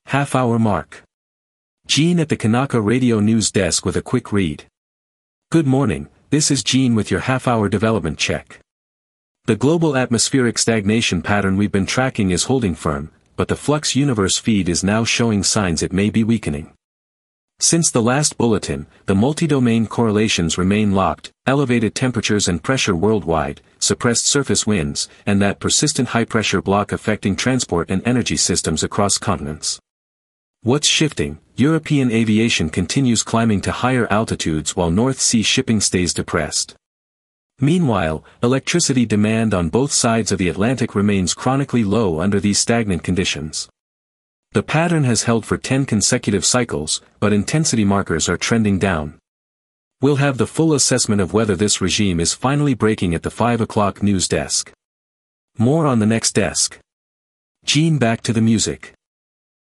Half-hour mark. Gene at the Kanaka Radio News Desk with a quick read. Good morning, this is Gene with your half-hour development check. The global atmospheric stagnation pattern we've been tracking is holding firm, but the Flux Universe feed is now showing signs it may be weakening. Since the last bulletin, the multi-domain correlations remain locked: elevated temperatures and pressure worldwide, suppressed surface winds, and that persistent high-pressure block affecting transport and energy systems across continents. What's shifting? European aviation continues climbing to higher altitudes while North Sea shipping stays depressed. Meanwhile, electricity demand on both sides of the Atlantic remains chronically low under these stagnant conditions. The pattern has held for 10 consecutive cycles, but intensity markers are trending down. We'll have the full assessment of whether this regime is finally breaking at the 5 o'clock news desk. More on the next desk. Gene, back to the music.